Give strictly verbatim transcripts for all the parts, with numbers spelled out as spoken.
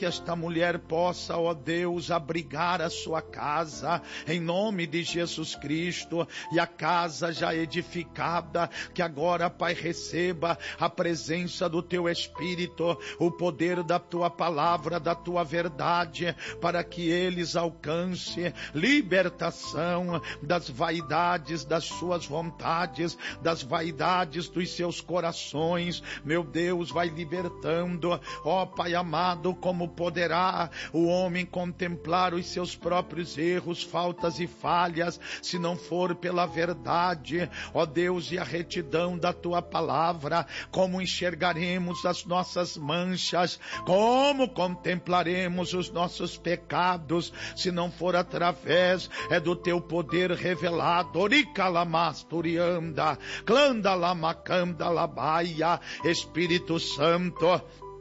que esta mulher possa, ó Deus, abrigar a sua casa, em nome de Jesus Cristo, e a casa já edificada, que agora, Pai, receba a presença do Teu Espírito, o poder da Tua palavra, da Tua verdade, para que eles alcancem libertação das vaidades, das suas vontades, das vaidades dos seus corações. Meu Deus, vai libertando, ó Pai amado, como poderá o homem contemplar os seus próprios erros, faltas e falhas, se não for pela verdade, ó Deus, e a retidão da Tua palavra? Como enxergaremos as nossas manchas? Como contemplaremos os nossos pecados, se não for através é do Teu poder revelado? Oricalamastorianda, clandalamakanda labaia. Espírito Santo,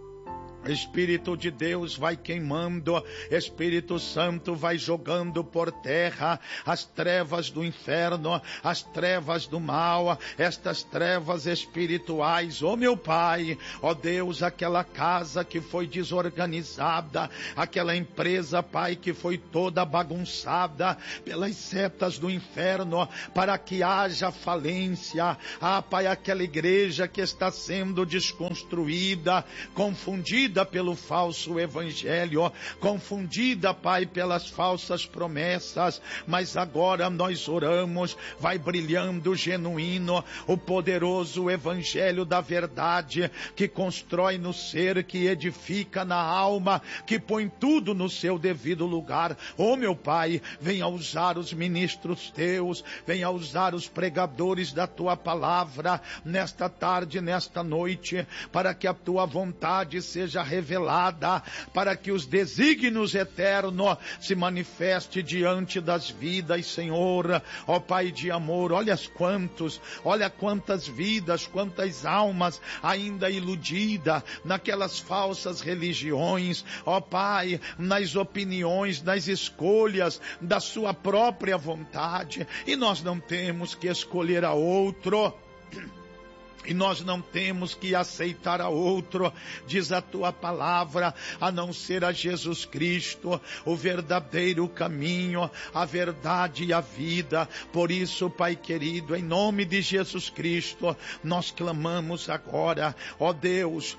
Espírito de Deus, vai queimando, Espírito Santo vai jogando por terra as trevas do inferno, as trevas do mal, estas trevas espirituais. Ó meu Pai, ó Deus, aquela casa que foi desorganizada, aquela empresa, Pai, que foi toda bagunçada pelas setas do inferno, para que haja falência. Ah, Pai, aquela igreja que está sendo desconstruída, confundida pelo falso evangelho, confundida, Pai, pelas falsas promessas, mas agora nós oramos, vai brilhando genuíno o poderoso evangelho da verdade, que constrói no ser, que edifica na alma, que põe tudo no seu devido lugar. Oh meu Pai, venha usar os ministros Teus, venha usar os pregadores da Tua palavra nesta tarde, nesta noite, para que a Tua vontade seja revelada, para que os desígnios eternos se manifeste diante das vidas, Senhor. Ó Pai de amor, olha quantos, olha quantas vidas, quantas almas ainda iludidas naquelas falsas religiões, ó Pai, nas opiniões, nas escolhas da sua própria vontade, e nós não temos que escolher a outro, e nós não temos que aceitar a outro, diz a Tua palavra, a não ser a Jesus Cristo, o verdadeiro caminho, a verdade e a vida. Por isso, Pai querido, em nome de Jesus Cristo, nós clamamos agora, ó Deus,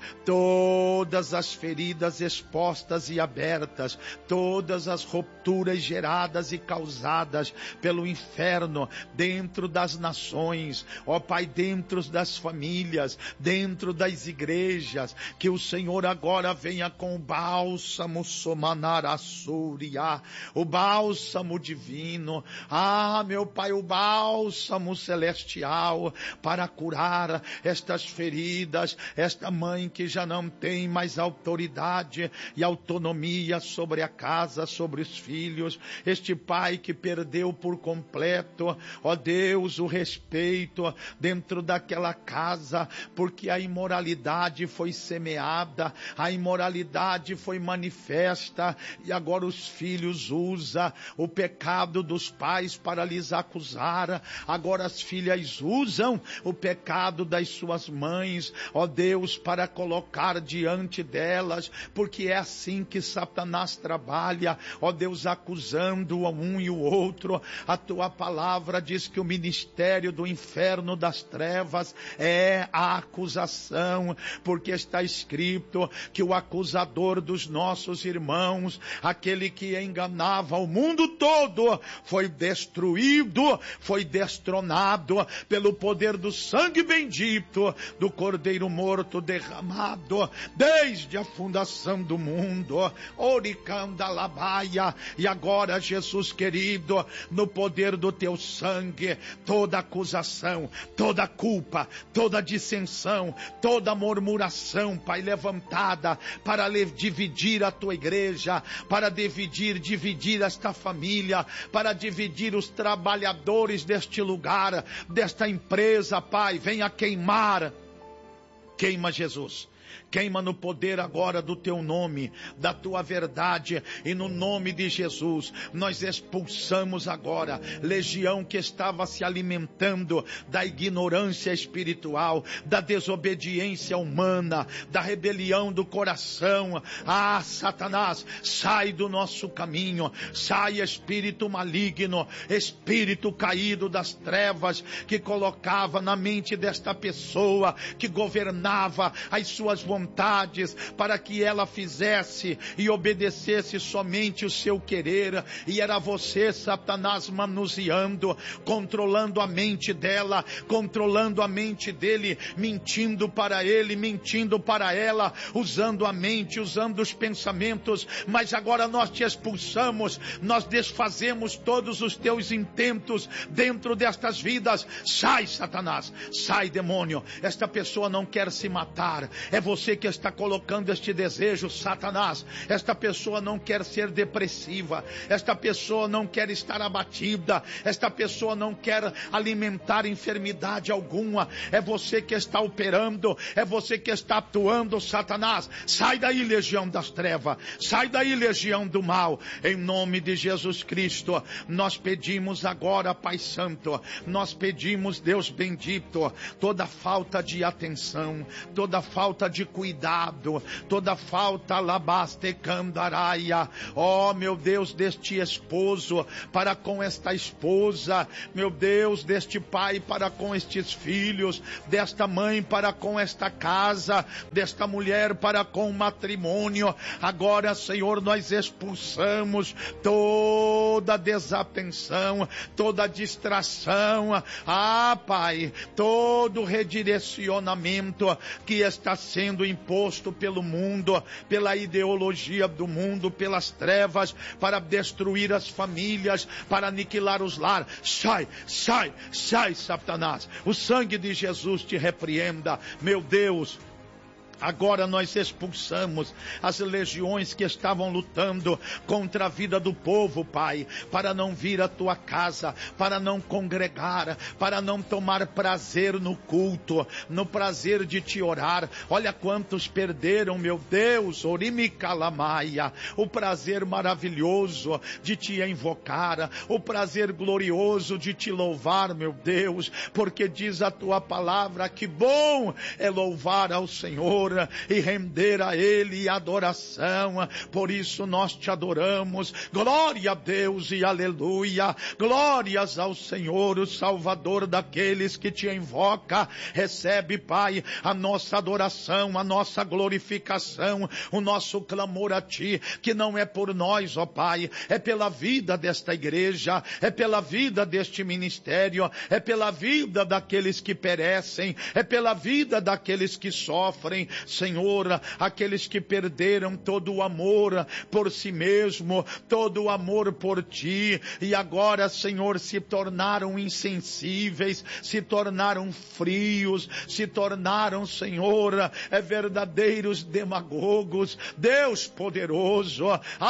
todas as feridas expostas e abertas, todas as rupturas geradas e causadas pelo inferno dentro das nações, ó Pai, dentro das famílias, famílias, dentro das igrejas, que o Senhor agora venha com o bálsamo somanarassuria, o bálsamo divino, ah meu Pai, o bálsamo celestial, para curar estas feridas, esta mãe que já não tem mais autoridade e autonomia sobre a casa, sobre os filhos, este pai que perdeu por completo, ó Deus, o respeito dentro daquela casa, porque a imoralidade foi semeada, a imoralidade foi manifesta, e agora os filhos usam o pecado dos pais para lhes acusar, agora as filhas usam o pecado das suas mães, ó Deus, para colocar diante delas, porque é assim que Satanás trabalha, ó Deus, acusando um e o outro. A Tua palavra diz que o ministério do inferno das trevas é a acusação, porque está escrito que o acusador dos nossos irmãos, aquele que enganava o mundo todo, foi destruído, foi destronado pelo poder do sangue bendito do Cordeiro morto derramado desde a fundação do mundo. Oricandalabaia. E agora, Jesus querido, no poder do Teu sangue, toda acusação, toda culpa, toda dissensão, toda murmuração, Pai, levantada para dividir a Tua igreja, para dividir, dividir esta família, para dividir os trabalhadores deste lugar, desta empresa, Pai, venha queimar, queima Jesus. Queima no poder agora do teu nome, da tua verdade, e no nome de Jesus, nós expulsamos agora legião que estava se alimentando da ignorância espiritual, da desobediência humana, da rebelião do coração. Ah, Satanás, sai do nosso caminho, sai espírito maligno, espírito caído das trevas, que colocava na mente desta pessoa, que governava as suas vontades, vontades, para que ela fizesse e obedecesse somente o seu querer, e era você, Satanás, manuseando, controlando a mente dela, controlando a mente dele, mentindo para ele, mentindo para ela, usando a mente, usando os pensamentos. Mas agora nós te expulsamos, nós desfazemos todos os teus intentos dentro destas vidas. Sai, Satanás, sai, demônio. Esta pessoa não quer se matar, é você que está colocando este desejo, Satanás. Esta pessoa não quer ser depressiva, esta pessoa não quer estar abatida, esta pessoa não quer alimentar enfermidade alguma. É você que está operando, é você que está atuando, Satanás. Sai daí, legião das trevas, sai daí, legião do mal, em nome de Jesus Cristo. Nós pedimos agora, Pai Santo, nós pedimos, Deus bendito, toda falta de atenção, toda falta de cuidado, toda falta labaste candaraia, ó oh, meu Deus, deste esposo para com esta esposa, meu Deus, deste pai para com estes filhos, desta mãe para com esta casa, desta mulher para com o matrimônio. Agora, Senhor, nós expulsamos toda desatenção, toda distração, ah, Pai, todo redirecionamento que está sendo imposto pelo mundo, pela ideologia do mundo, pelas trevas, para destruir as famílias, para aniquilar os lares. Sai, sai, sai, Satanás. O sangue de Jesus te repreenda, meu Deus. Agora nós expulsamos as legiões que estavam lutando contra a vida do povo, Pai, para não vir à tua casa, para não congregar, para não tomar prazer no culto, no prazer de te orar. Olha quantos perderam, meu Deus, Orimicalamaia, o prazer maravilhoso de te invocar, o prazer glorioso de te louvar, meu Deus, porque diz a tua palavra que bom é louvar ao Senhor e render a Ele adoração. Por isso nós te adoramos. Glória a Deus e aleluia. Glórias ao Senhor, o Salvador daqueles que te invoca. Recebe, Pai, a nossa adoração, a nossa glorificação, o nosso clamor a Ti, que não é por nós, ó Pai, é pela vida desta igreja, é pela vida deste ministério, é pela vida daqueles que perecem, é pela vida daqueles que sofrem, Senhor, aqueles que perderam todo o amor por si mesmo, todo o amor por Ti, e agora, Senhor, se tornaram insensíveis, se tornaram frios, se tornaram, Senhor, é verdadeiros demagogos. Deus poderoso,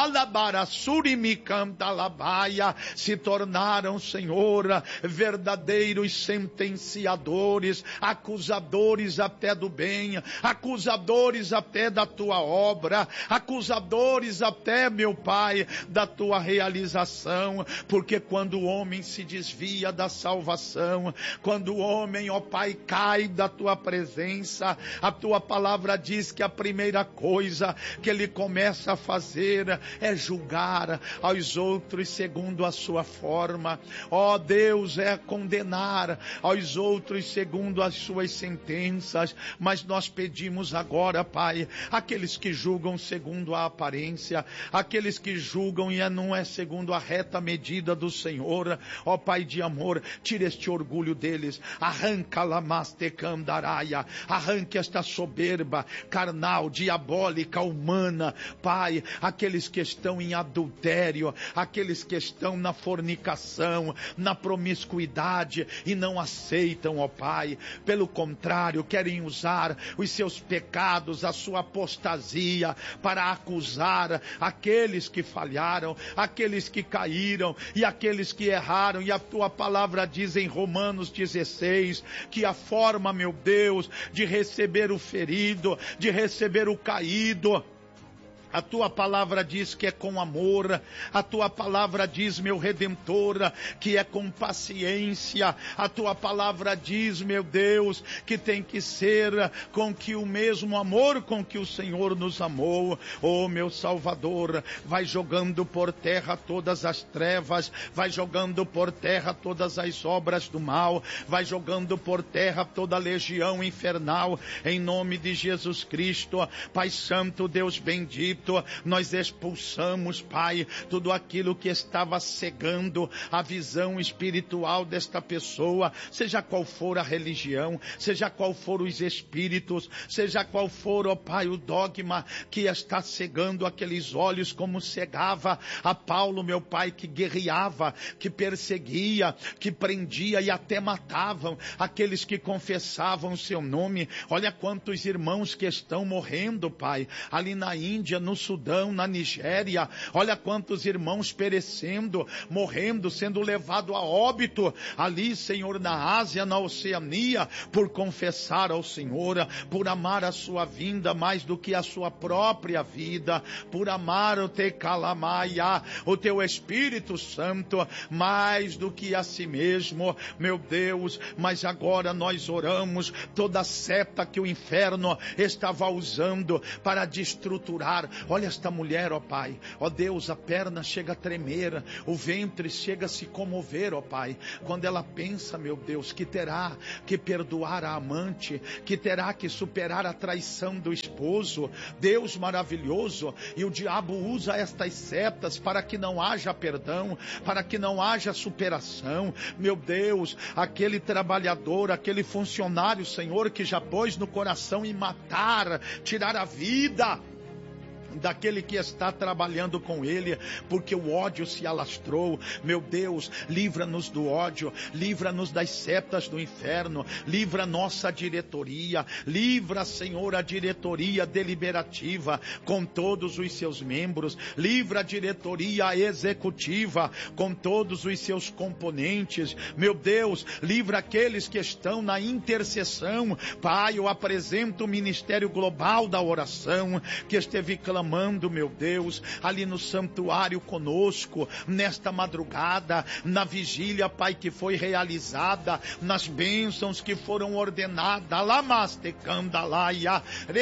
alabarassurimicantalabaia, se tornaram, Senhor, verdadeiros sentenciadores, acusadores até do bem, acusadores até da tua obra, acusadores até, meu Pai, da tua realização, porque quando o homem se desvia da salvação, quando o homem, ó Pai, cai da tua presença, a tua palavra diz que a primeira coisa que ele começa a fazer é julgar aos outros segundo a sua forma. Ó Deus, é condenar aos outros segundo as suas sentenças. Mas nós pedimos agora, Pai, aqueles que julgam segundo a aparência, aqueles que julgam e não é segundo a reta medida do Senhor, ó Pai de amor, tira este orgulho deles, arranca lamastecandaraia, arranque esta soberba carnal, diabólica, humana, Pai, aqueles que estão em adultério, aqueles que estão na fornicação, na promiscuidade e não aceitam, ó Pai, pelo contrário, querem usar os seus pecados, a sua apostasia, para acusar aqueles que falharam, aqueles que caíram e aqueles que erraram. E a tua palavra diz em Romanos dezesseis, que a forma, meu Deus, de receber o ferido, de receber o caído, a tua palavra diz que é com amor. A tua palavra diz, meu Redentor, que é com paciência. A tua palavra diz, meu Deus, que tem que ser com que o mesmo amor com que o Senhor nos amou. Oh, meu Salvador, vai jogando por terra todas as trevas, vai jogando por terra todas as obras do mal, vai jogando por terra toda a legião infernal, em nome de Jesus Cristo. Pai Santo, Deus bendito, nós expulsamos, Pai, tudo aquilo que estava cegando a visão espiritual desta pessoa, seja qual for a religião, seja qual for os espíritos, seja qual for, ó Pai, o dogma que está cegando aqueles olhos, como cegava a Paulo, meu Pai, que guerreava, que perseguia, que prendia e até matavam aqueles que confessavam o seu nome. Olha quantos irmãos que estão morrendo, Pai, ali na Índia, no Sudão, na Nigéria. Olha quantos irmãos perecendo, morrendo, sendo levado a óbito ali, Senhor, na Ásia, na Oceania, por confessar ao Senhor, por amar a sua vinda mais do que a sua própria vida, por amar o Te Kalamaia, o Teu Espírito Santo, mais do que a si mesmo, meu Deus. Mas agora nós oramos, toda a seta que o inferno estava usando para destruturar. Olha esta mulher, ó Pai, ó Deus, a perna chega a tremer, o ventre chega a se comover, ó Pai, quando ela pensa, meu Deus, que terá que perdoar a amante, que terá que superar a traição do esposo. Deus maravilhoso, e o diabo usa estas setas para que não haja perdão, para que não haja superação. Meu Deus, aquele trabalhador, aquele funcionário, Senhor, que já pôs no coração em matar, tirar a vida daquele que está trabalhando com ele, porque o ódio se alastrou. Meu Deus, livra-nos do ódio, livra-nos das setas do inferno, livra nossa diretoria, livra, Senhor, a diretoria deliberativa com todos os seus membros, livra a diretoria executiva com todos os seus componentes. Meu Deus, livra aqueles que estão na intercessão. Pai, eu apresento o Ministério Global da Oração, que esteve clamando, meu Deus, ali no santuário conosco, nesta madrugada, na vigília, Pai, que foi realizada, nas bênçãos que foram ordenadas. Lamastecandalaia,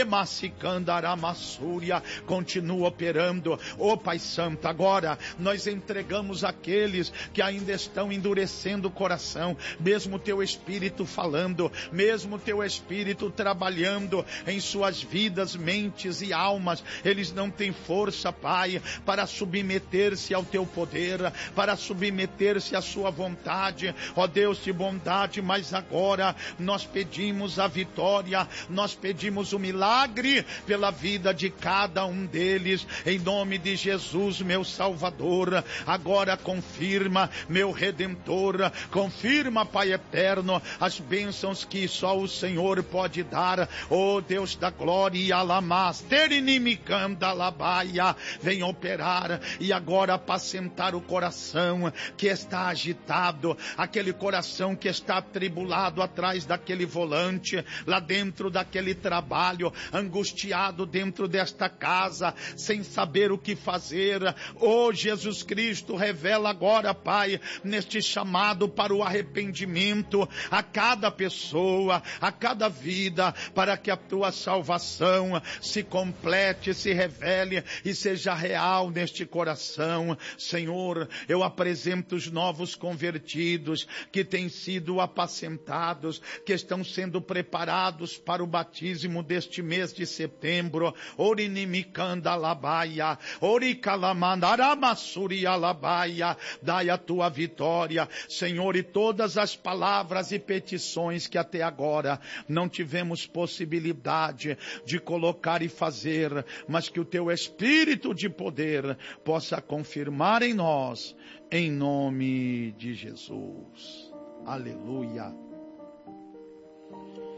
Remassicandaramassúria, continua operando. Ó Pai Santo, agora nós entregamos aqueles que ainda estão endurecendo o coração, mesmo Teu Espírito falando, mesmo Teu Espírito trabalhando em suas vidas, mentes e almas. Eles não têm força, Pai, para submeter-se ao Teu poder, para submeter-se à Sua vontade, ó Deus de bondade. Mas agora nós pedimos a vitória, nós pedimos o milagre pela vida de cada um deles, em nome de Jesus, meu Salvador. Agora confirma, meu Redentor, confirma, Pai eterno, as bênçãos que só o Senhor pode dar. Ó Deus da glória, alamas, terinimicanda, alabaia, vem operar e agora apacentar o coração que está agitado, aquele coração que está atribulado atrás daquele volante, lá dentro daquele trabalho, angustiado dentro desta casa, sem saber o que fazer. Oh Jesus Cristo, revela agora, Pai, neste chamado para o arrependimento, a cada pessoa, a cada vida, para que a Tua salvação se complete, se revele e seja real neste coração. Senhor, eu apresento os novos convertidos que têm sido apacentados, que estão sendo preparados para o batismo deste mês de setembro. Orinimicanda labaia, oricalamandaramassuri alabaia, dai a Tua vitória, Senhor, e todas as palavras e petições que até agora não tivemos possibilidade de colocar e fazer, mas que o Teu Espírito de poder possa confirmar em nós, em nome de Jesus. Aleluia.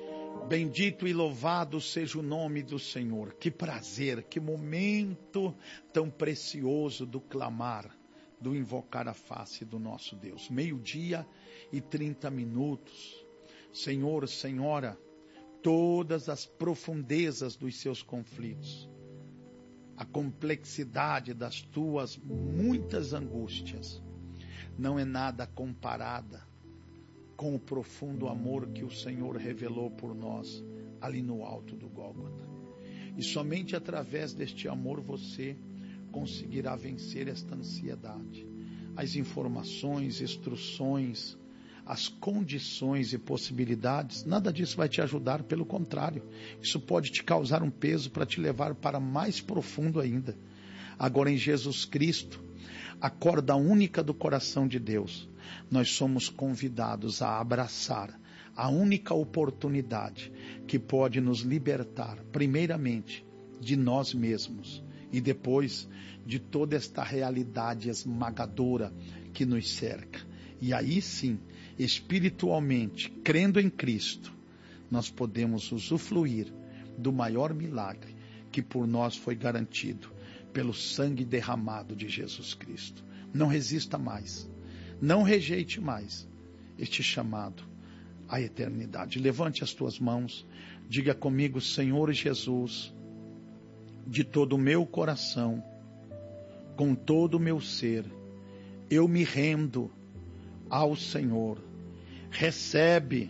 Bendito e louvado seja o nome do Senhor. Que prazer, que momento tão precioso do clamar, do invocar a face do nosso Deus. Meio-dia e trinta minutos. Senhor, Senhora, todas as profundezas dos seus conflitos, a complexidade das tuas muitas angústias, não é nada comparada com o profundo amor que o Senhor revelou por nós ali no alto do Gólgota. E somente através deste amor você conseguirá vencer esta ansiedade. As informações, instruções, as condições e possibilidades, nada disso vai te ajudar, pelo contrário, isso pode te causar um peso para te levar para mais profundo ainda. Agora, em Jesus Cristo, a corda única do coração de Deus, nós somos convidados a abraçar a única oportunidade que pode nos libertar, primeiramente, de nós mesmos e depois de toda esta realidade esmagadora que nos cerca. E aí sim, espiritualmente, crendo em Cristo, nós podemos usufruir do maior milagre que por nós foi garantido pelo sangue derramado de Jesus Cristo. Não resista mais, não rejeite mais este chamado à eternidade. Levante as tuas mãos, diga comigo: Senhor Jesus, de todo o meu coração, com todo o meu ser, eu me rendo ao Senhor. Recebe,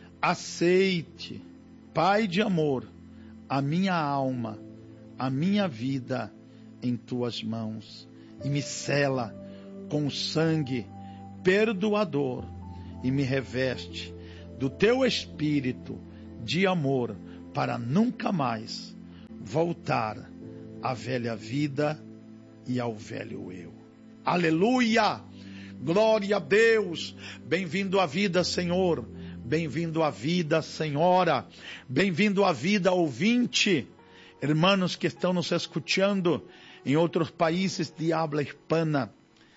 aceite, Pai de amor, a minha alma, a minha vida em tuas mãos, e me sela com o sangue perdoador e me reveste do teu espírito de amor para nunca mais voltar à velha vida e ao velho eu. Aleluia! Glória a Deus! Bem-vindo à vida, Senhor. Bem-vindo à vida, Senhora. Bem-vindo à vida, ouvinte. Hermanos que estão nos escutando em outros países de habla hispana,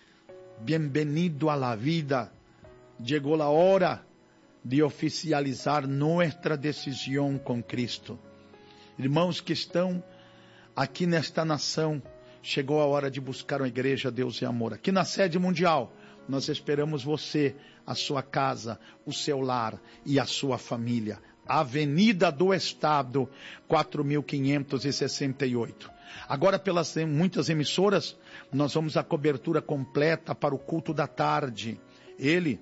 bienvenido a la vida. Llegó la hora de oficializar nuestra decisión com Cristo. Irmãos que estão aqui nesta nação, chegou a hora de buscar uma igreja Deus e Amor. Aqui na sede mundial, nós esperamos você, a sua casa, o seu lar e a sua família. Avenida do Estado, quatro mil quinhentos e sessenta e oito. Agora, pelas muitas emissoras, nós vamos à cobertura completa para o culto da tarde. Ele,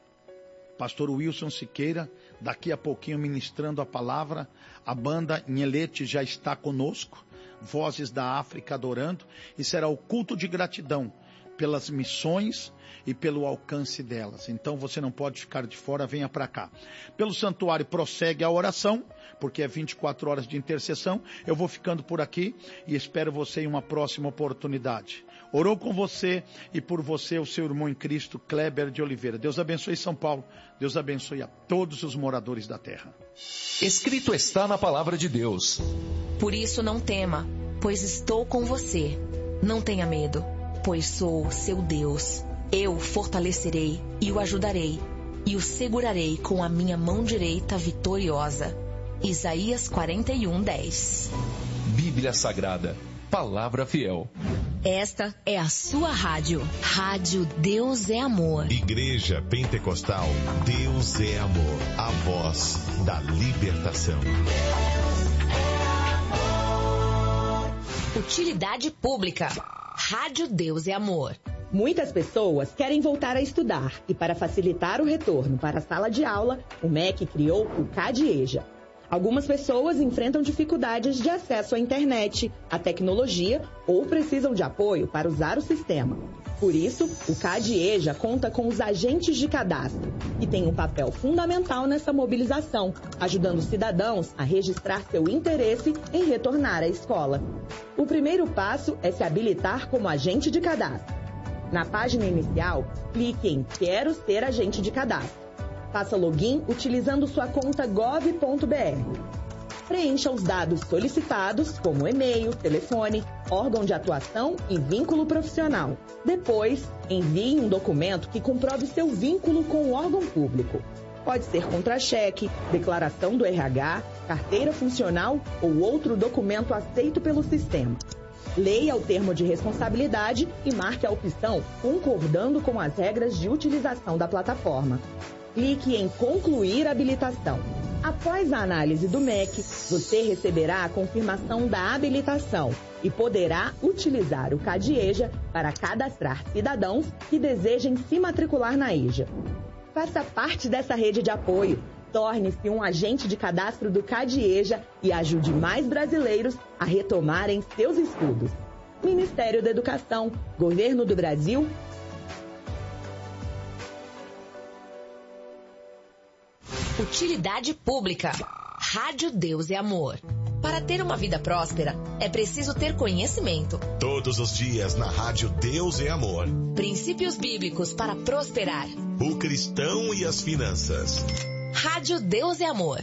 pastor Wilson Siqueira, daqui a pouquinho ministrando a palavra. A banda Nhelete já está conosco, Vozes da África adorando, e será o culto de gratidão pelas missões e pelo alcance delas. Então você não pode ficar de fora, venha para cá. Pelo santuário prossegue a oração, porque é vinte e quatro horas de intercessão. Eu vou ficando por aqui e espero você em uma próxima oportunidade. Orou com você e por você o seu irmão em Cristo, Kleber de Oliveira. Deus abençoe São Paulo, Deus abençoe a todos os moradores da terra. Escrito está na palavra de Deus: por isso não tema, pois estou com você. Não tenha medo, pois sou seu Deus. Eu o fortalecerei e o ajudarei, e o segurarei com a minha mão direita vitoriosa. Isaías quarenta e um, dez. Bíblia Sagrada, palavra fiel. Esta é a sua rádio. Rádio Deus é Amor. Igreja Pentecostal Deus é Amor. A voz da libertação. Utilidade pública. Rádio Deus é Amor. Muitas pessoas querem voltar a estudar e, para facilitar o retorno para a sala de aula, o M E C criou o CADEJA. Algumas pessoas enfrentam dificuldades de acesso à internet, à tecnologia ou precisam de apoio para usar o sistema. Por isso, o CADEJA conta com os agentes de cadastro e tem um papel fundamental nessa mobilização, ajudando cidadãos a registrar seu interesse em retornar à escola. O primeiro passo é se habilitar como agente de cadastro. Na página inicial, clique em Quero ser agente de cadastro. Faça login utilizando sua conta gov ponto br. Preencha os dados solicitados, como e-mail, telefone, órgão de atuação e vínculo profissional. Depois, envie um documento que comprove seu vínculo com o órgão público. Pode ser contra-cheque, declaração do R H, carteira funcional ou outro documento aceito pelo sistema. Leia o termo de responsabilidade e marque a opção concordando com as regras de utilização da plataforma. Clique em concluir a habilitação. Após a análise do M E C, você receberá a confirmação da habilitação e poderá utilizar o CadieJA para cadastrar cidadãos que desejem se matricular na I J A. Faça parte dessa rede de apoio. Torne-se um agente de cadastro do CadieJA e ajude mais brasileiros a retomarem seus estudos. Ministério da Educação, Governo do Brasil. Utilidade pública. Rádio Deus é Amor. Para ter uma vida próspera, é preciso ter conhecimento. Todos os dias na Rádio Deus é Amor. Princípios bíblicos para prosperar. O cristão e as finanças. Rádio Deus é Amor.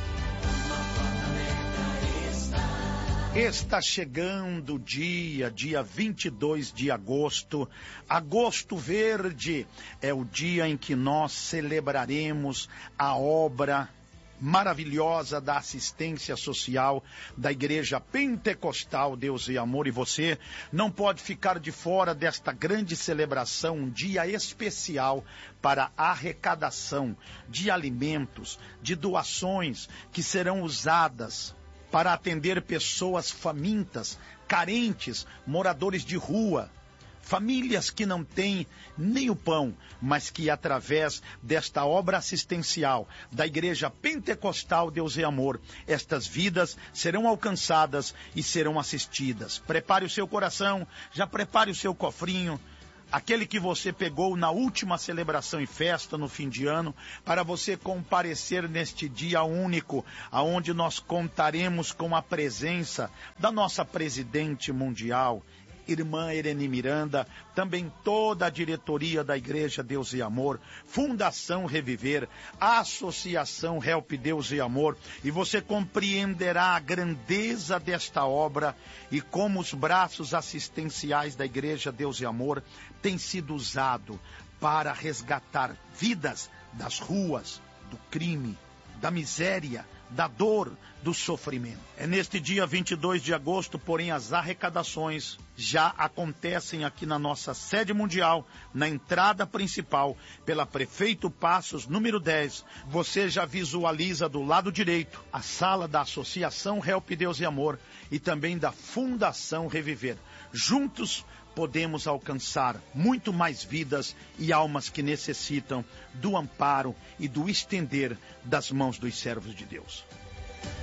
Está chegando o dia, dia vinte e dois de agosto, agosto verde, é o dia em que nós celebraremos a obra maravilhosa da assistência social da Igreja Pentecostal Deus e Amor, e você não pode ficar de fora desta grande celebração, um dia especial para arrecadação de alimentos, de doações que serão usadas para atender pessoas famintas, carentes, moradores de rua, famílias que não têm nem o pão, mas que através desta obra assistencial da Igreja Pentecostal Deus e Amor, estas vidas serão alcançadas e serão assistidas. Prepare o seu coração, já prepare o seu cofrinho, aquele que você pegou na última celebração e festa no fim de ano, para você comparecer neste dia único, aonde nós contaremos com a presença da nossa presidente mundial, irmã Irene Miranda, também toda a diretoria da Igreja Deus e Amor, Fundação Reviver, Associação Help Deus e Amor, e você compreenderá a grandeza desta obra e como os braços assistenciais da Igreja Deus e Amor têm sido usados para resgatar vidas das ruas, do crime, da miséria, da dor, do sofrimento. É neste dia vinte e dois de agosto, porém, as arrecadações já acontecem aqui na nossa sede mundial, na entrada principal, pela Prefeito Passos, número dez. Você já visualiza do lado direito a sala da Associação Help Deus e Amor e também da Fundação Reviver. Juntos podemos alcançar muito mais vidas e almas que necessitam do amparo e do estender das mãos dos servos de Deus.